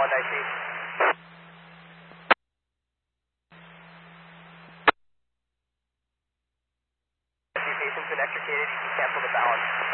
apologize, Chief. If your patient's been extricated, you can cancel the balance.